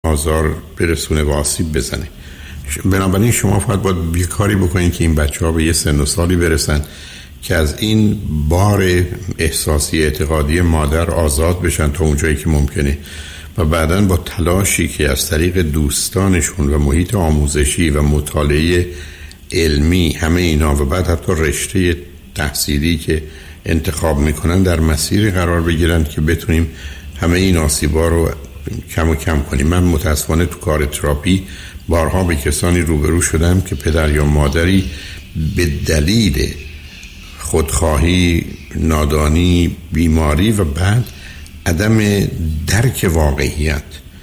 آزار برسونه و آسیب بزنه. بنابراین شما فقط باید یه کاری بکنید که این بچه‌ها به یه سن و سالی برسن که از این بار احساسی اعتقادی مادر آزاد بشن تا اونجایی که ممکنه و بعداً با تلاشی که از طریق دوستانشون و محیط آموزشی و مطالعه علمی همه اینا و بعد حتی رشته تحصیلی که انتخاب میکنن در مسیر قرار بگیرن که بتونیم همه این آسیبا رو کم و کم کنیم. من متاسفانه تو کار تراپی بارها به کسانی روبرو شدم که پدر یا مادری به دلیل خودخواهی، نادانی، بیماری و بعد عدم درک واقعیت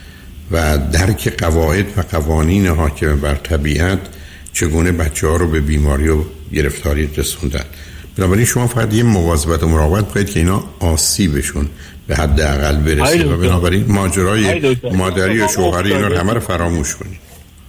و درک قواعد و قوانین حاکم بر طبیعت چگونه بچه‌ها رو به بیماری و گرفتاری رسوندن. بنابراین شما فقط یه مواظبت و مراقبت کنید که اینا آسیبشون به حد اقل برسه و بنابراین ماجرای مادری و شوهری اینا رو همه رو فراموش کنید.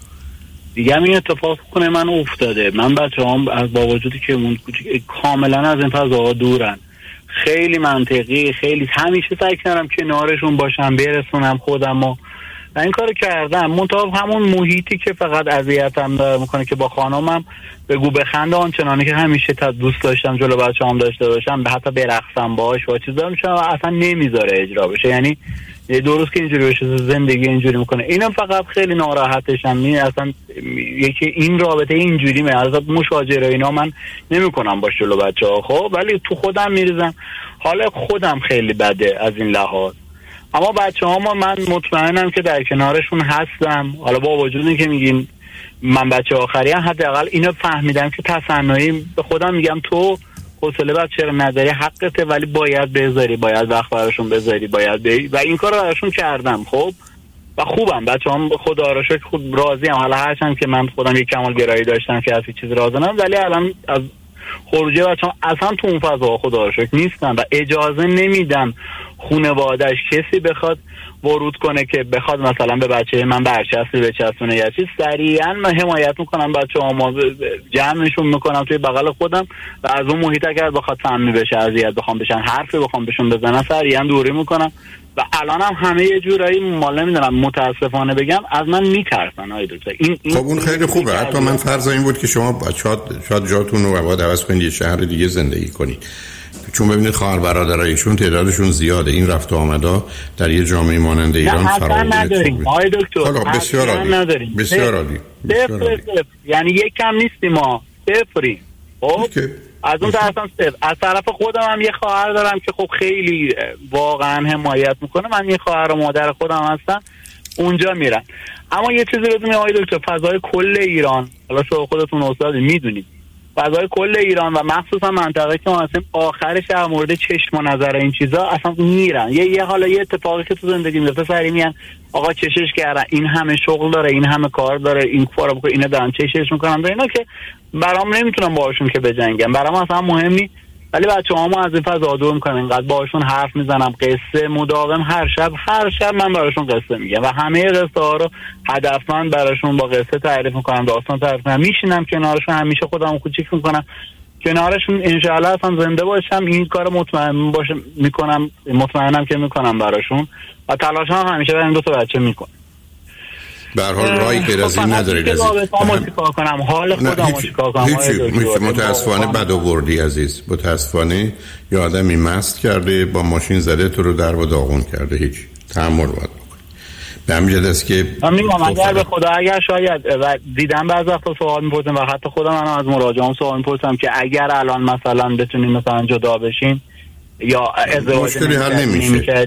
دیگه این اتفاق کنه من افتاده. من بچه‌هام از با وجودی که کاملا از این فضاها دورن، خیلی منطقی، خیلی همیشه سعی کردم کنارشون باشم، برسونم خودم و این کارو کردم. منتها همون محیطی که فقط اذیتم داره میکنه که با خانمم بگو بخنده آنچنانی که همیشه دوست داشتم جلو بچه‌هام داشته باشم، حتی برقصم باهاش و چیزا میشه اصلا نمیذاره اجرا بشه. یعنی یه دو روز که اینجوری بشه زندگی اینجوری میکنه. اینم فقط خیلی ناراحتشم. اصلا یکی این رابطه اینجوری از مشاجره اینا من نمیکنم باش جلو بچه‌ها، خب ولی تو خودم میریزم. حالا خودم خیلی بده از این لحاظ، اما بچه‌ها من مطمئنم که در کنارشون هستم. حالا با وجود اینکه میگین من بچه آخریم، حداقل اینو فهمیدم که تصنعی به خودم میگم تو حوصله بچه رو نداری، حقته، ولی باید بذاری، باید وقت براشون بذاری، باید و این کار رو براشون کردم. خب و خوبم، بچه‌هام خدا رو شکر خوب راضیم. حالا هرچند که من خودم یک کمال گرایی داشتم که از هیچ چیز راضی نم، ولی الان از خروجی بچه‌هام اصلا تو اون فضا خدا رو شکر نیستم و اجازه نمیدم خانواده‌اش کسی بخواد ورود کنه که بخواد مثلا به بچه من برچسبی بچسبونه یا چیز. سریعا من حمایت میکنم بچه‌هامو، جمعشون میکنم توی بغل خودم و از اون محیط اگر بخواد سمی بشه، اذیت بخوام بشن، حرفی بخوام بهشون بزنم، سریعا دوری میکنم. و الانم همه یه جورایی مال نمیدونم متاسفانه بگم از من میترسن. آید خب اون خیلی خوبه. حتی من فرض این بود که شما شاید جاتون رو باید عوض کنید، یه شهر دیگه زندگی کنید، چون ببینید خواهر برادرایشون تعدادشون زیاده. این رفت و آمدا در یه جامعه مانند ایران فراوونه نداریم. آقای دکتر بسیار عالی، بسیار عالی. یعنی یک کم نیستیم ما، صفری. خب از اون طرف هم صفر. از طرف خودم هم یه خواهر دارم که خب خیلی واقعا حمایت میکنه. من یه خواهر و مادر خودم هستم، اونجا میرم. اما یه چیزی بدونید آقای دکتر، فضای کل ایران، حالا شما خودتون استاد میدونید، فضای کل ایران و مخصوصا منطقه که ما هستیم آخرش در مورد چشم و نظر این چیزا اصلا میرن. یه حالا یه اتفاقی که تو زندگی میفته سری میان آقا چشش کردن، این همه شغل داره، این همه کار داره، این کارو بکنه، اینا دارن چشش میکنن. اینا که برام نمیتونم باهاشون که بجنگم، برام اصلا مهم نیست. ولی بچه‌هامو از این فضا دور میکنم، اینقدر باهاشون حرف میزنم، قصه مداوم هر شب من براشون قصه میگم و همه قصه ها رو هدفمند براشون با قصه تعریف میکنم، داستان تعریف میکنم، میشینم کنارشون، همیشه خودمو کوچیک میکنم کنارشون، انشاءالله اصلا زنده باشم. این کارو مطمئنم که میکنم براشون و تلاشم همیشه برای این دو تا بچه میکنم. به هر حال راهی غیر از این ندارید عزیز. کنم حال خودمو چیکار کنم؟ متاسفانه بد آوردی عزیز، متاسفانه یه آدمی مست کرده، با ماشین زده تو رو در و داغون کرده، هیچ تحمل باید بکنی. به همین جد است که من میگم اگر به خدا اگر شاید و دیدم بعضی وقتا سوال میپرسم و حتی خودم از مراجعان سوال میپرسم که اگر الان مثلا بتونیم مثلا جدا بشیم یا ازدواج مشکلی حل نمیشه.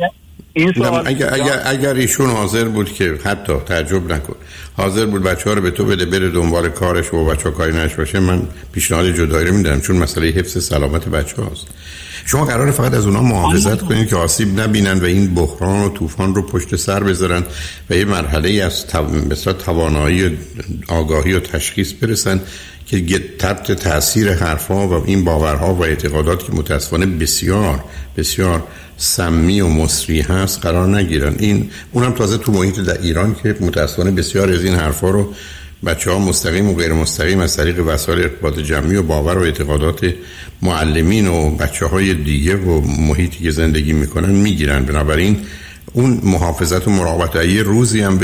اگر ایشون حاضر بود که حتی تعجب نکن، حاضر بود بچه‌ها رو به تو بده بره دنبال کارش و بچه‌ها کاری نش باشه، من پیشنهاد جدایی رو میدم، چون مسئله حفظ سلامت بچه‌هاست. شما قراره فقط از اونها محافظت کنید که آسیب نبینن و این بحران و طوفان رو پشت سر بذارن و یه مرحله از مثلا توانایی آگاهی و تشخیص برسن که تحت تاثیر حرفا و این باورها و اعتقادات که متاسفانه بسیار بسیار سمی و مصری هست قرار نگیرن. اونم تازه تو محیط در ایران که متاسفانه بسیار از این حرفا رو بچه‌ها مستقیم و غیر مستقیم از طریق وسایل ارتباط جمعی و باور و اعتقادات معلمین و بچه‌های دیگه و محیطی که زندگی میکنن میگیرن. بنابراین اون محافظت و مراقبت یه روزی هم